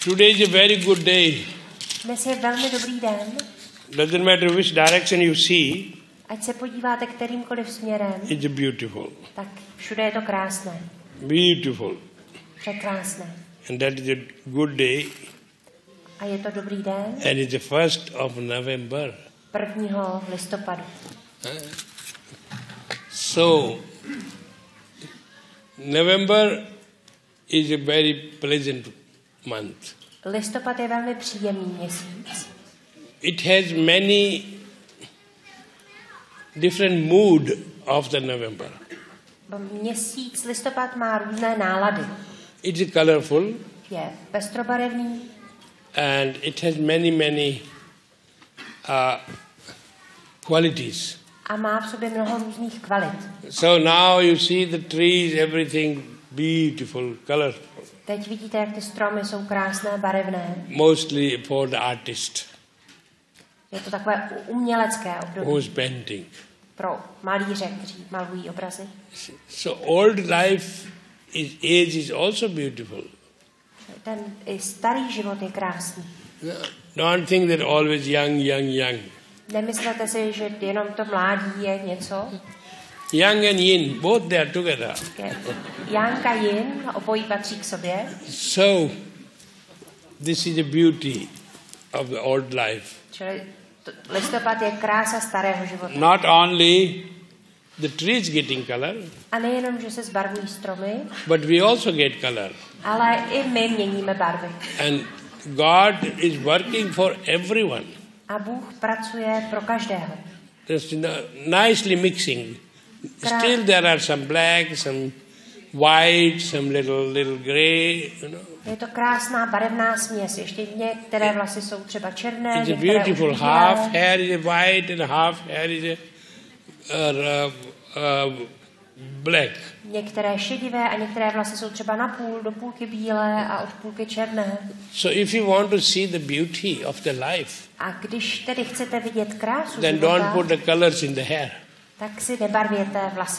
Today is a very good day. Dnes je velmi dobrý den. Doesn't matter which direction you see, Ať se podíváte kterýmkoliv směrem, it's beautiful. tak všude je to krásné. Beautiful. Překrásné. And that is a good day. A je to dobrý den. And it's the 1st of November. 1. listopadu. So, November is a very pleasant month. Listopad je velmi příjemný měsíc. It has many different mood of the November. Měsíc listopad má různé nálady. It's colorful Je pestrobarevný and it has many qualities. a má v sobě mnoho různých kvalit. So now you see the trees, everything beautiful, colorful. Teď vidíte, jak ty stromy jsou krásné, barevné. Mostly for the artist Je to takové umělecké období who's painting. pro malíře, kteří malují obrazy. So old life age is also beautiful. Ten i starý život je krásný. Don't think that always young. Nemyslete si, že jenom to mládí je něco. Yang and yin, both they are together. Yang a yin, obojí patří k sobě. So this is the beauty of the old life. Čili listopad je krása starého života. Not only the trees getting color, A nejenom, že se zbarvují stromy, but we also get color. ale i my měníme barvy. And God is working for everyone. A Bůh pracuje pro každého. Just nicely mixing. Still there are some black, some white, some little gray, you know. Je to krásná barevná směs. Ještě některé vlasy jsou třeba černé, It's a některé beautiful. už Half bílé. hair is a white and half hair is a black. Některé šedivé a některé vlasy jsou třeba na půl, do půlky bílé a od půlky černé. So if you want to see the beauty of the life, A když tedy chcete vidět krásu then don't života, put the colors in the hair. tak si nebarvěte vlasy.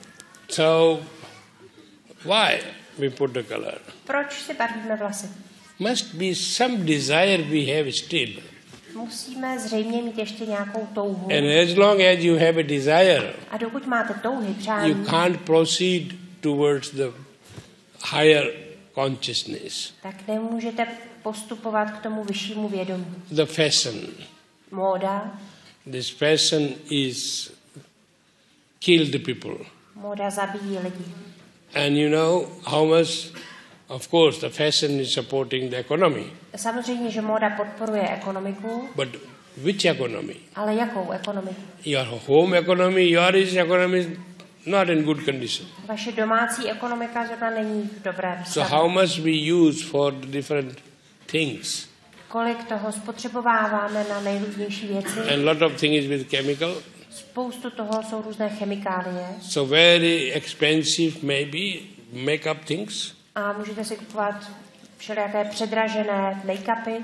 So why we put the color? Proč si barvíme vlasy? Must be some desire we have still. Musíme zřejmě mít ještě nějakou touhu. And as long as you have a desire, A dokud máte touhy, you přání, can't proceed towards the higher consciousness. tak nemůžete postupovat k tomu vyššímu vědomí. The fashion. Móda. This fashion is kill the people. Móda zabíjí lidi. And you know how much, of course, the fashion is supporting the economy. Samozřejmě, že móda podporuje ekonomiku, But which economy? ale jakou ekonomiku? Your home economy, your economy is not in good condition. Vaše domácí ekonomika zrovna není v dobrém So stavu. how much we use for the different things? Kolik toho spotřebováváme na nejrůznější věci? And a lot of things with chemical. Spoustu toho jsou různé chemikálie. So very expensive maybe makeup things. A můžete si kupovat všelijaké předražené make-upy.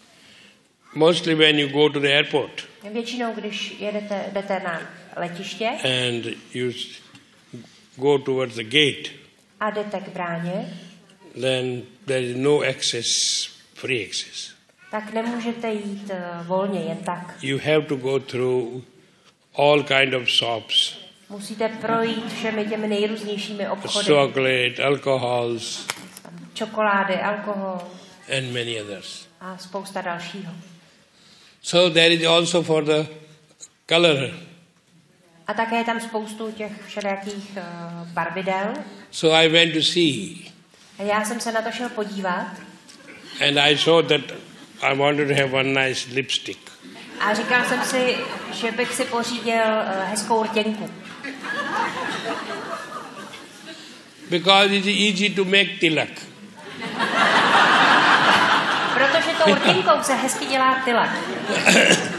Mostly when you go to the airport Většinou, když jdete na letiště and you go towards the gate, a jdete k bráně, then there is no access, free access. tak nemůžete jít volně jen tak. You have to go through all kind of shops, Musíte projít všemi těmi nejrůznějšími obchody. chocolate, alcohols, Čokolády, alkohol and many others. a spousta dalšího. So there is also for the color. A také je tam spoustu těch všelijakých barvidel. So I went to see, A já jsem se na to šel podívat and I saw that I wanted to have one nice lipstick. a říkal jsem si, že bych si pořídil hezkou rtěnku. Because it's easy to make tilak. Protože tou rtěnkou se hezky dělá tylak.